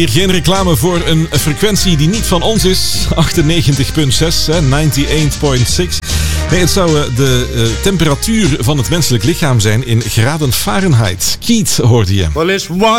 Geen reclame voor een frequentie die niet van ons is. 98.6, 98.6. Nee, het zou de temperatuur van het menselijk lichaam zijn in graden Fahrenheit. Keith hoorde je. Well, it's one